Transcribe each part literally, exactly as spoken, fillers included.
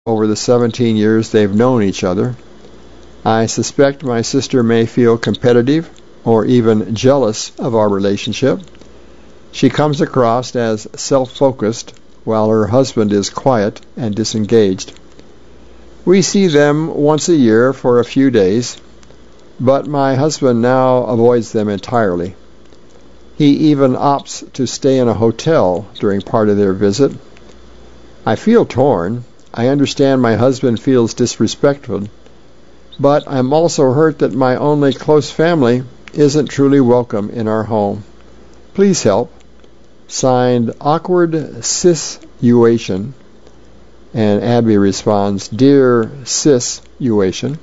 over the seventeen years they've known each other. I suspect my sister may feel competitive or even jealous of our relationship. She comes across as self-focused, while her husband is quiet and disengaged. We see them once a year for a few days, but my husband now avoids them entirely. He even opts to stay in a hotel during part of their visit. I feel torn. I understand my husband feels disrespected, but I'm also hurt that my only close family isn't truly welcome in our home. Please help. Signed, Awkward Sis-uation. And Abby responds, Dear Sis-uation,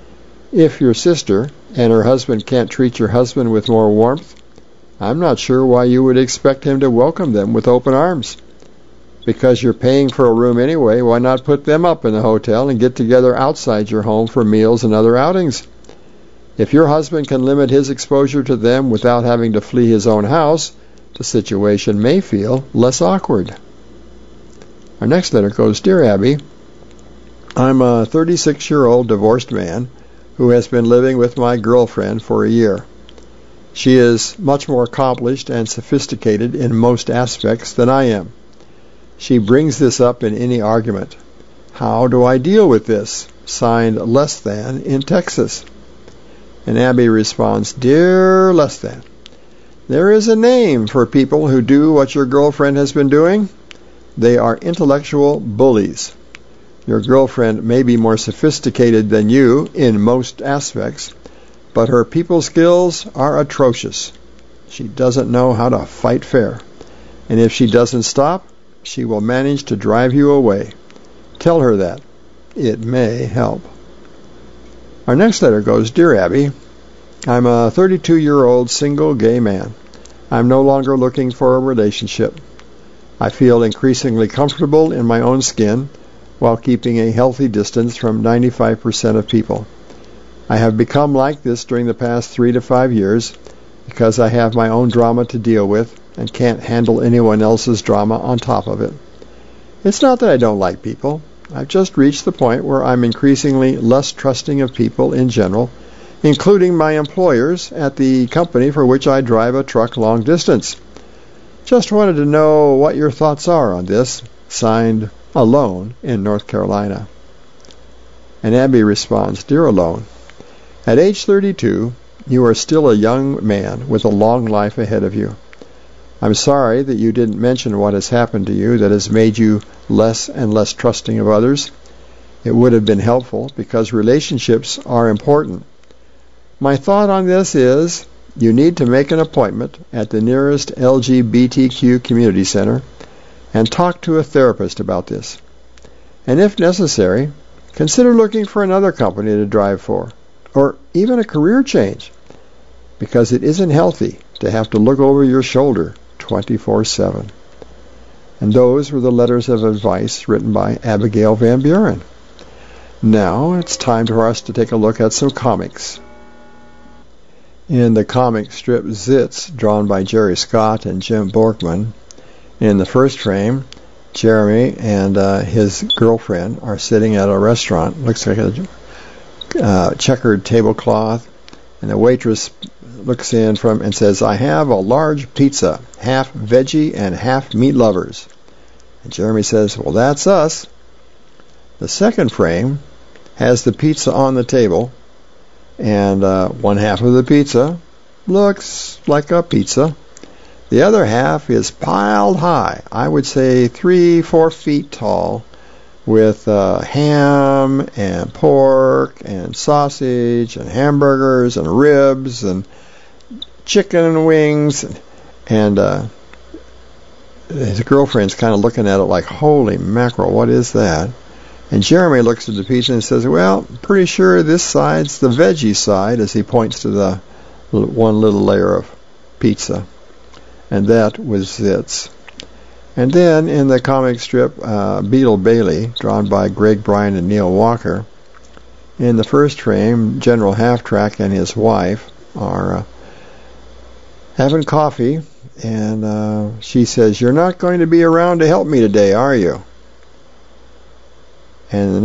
if your sister and her husband can't treat your husband with more warmth, I'm not sure why you would expect him to welcome them with open arms. Because you're paying for a room anyway, why not put them up in the hotel and get together outside your home for meals and other outings? If your husband can limit his exposure to them without having to flee his own house, the situation may feel less awkward. Our next letter goes, Dear Abby, I'm a thirty-six-year-old divorced man who has been living with my girlfriend for a year. She is much more accomplished and sophisticated in most aspects than I am. She brings this up in any argument. How do I deal with this? Signed, Less Than, in Texas. And Abby responds, Dear Less Than, there is a name for people who do what your girlfriend has been doing. They are intellectual bullies. Your girlfriend may be more sophisticated than you in most aspects, but her people skills are atrocious. She doesn't know how to fight fair. And if she doesn't stop, she will manage to drive you away. Tell her that. It may help. Our next letter goes, Dear Abby, I'm a thirty-two-year-old single gay man. I'm no longer looking for a relationship. I feel increasingly comfortable in my own skin while keeping a healthy distance from ninety-five percent of people. I have become like this during the past three to five years because I have my own drama to deal with and can't handle anyone else's drama on top of it. It's not that I don't like people. I've just reached the point where I'm increasingly less trusting of people in general, including my employers at the company for which I drive a truck long distance. Just wanted to know what your thoughts are on this. Signed, Alone in North Carolina. And Abby responds, Dear Alone, at age thirty-two, you are still a young man with a long life ahead of you. I'm sorry that you didn't mention what has happened to you that has made you less and less trusting of others. It would have been helpful because relationships are important. My thought on this is you need to make an appointment at the nearest L G B T Q community center and talk to a therapist about this. And if necessary, consider looking for another company to drive for, or even a career change, because it isn't healthy to have to look over your shoulder twenty-four seven. And those were the letters of advice written by Abigail Van Buren. Now it's time for us to take a look at some comics. In the comic strip Zits, drawn by Jerry Scott and Jim Borkman, in the first frame, Jeremy and uh, his girlfriend are sitting at a restaurant. Looks like a uh, checkered tablecloth, and the waitress looks in from and says, I have a large pizza, half veggie and half meat lovers. And Jeremy says, well, that's us. The second frame has the pizza on the table, and uh, one half of the pizza looks like a pizza. The other half is piled high, I would say three, four feet tall, with uh, ham and pork and sausage and hamburgers and ribs and chicken wings. And uh, his girlfriend's kind of looking at it like, holy mackerel, what is that? And Jeremy looks at the pizza and says, well, pretty sure this side's the veggie side, as he points to the one little layer of pizza. And that was Zits. And then in the comic strip uh, Beetle Bailey, drawn by Greg Bryan and Neil Walker, in the first frame, General Half-Track and his wife are uh, having coffee, and uh, she says, you're not going to be around to help me today, are you? And the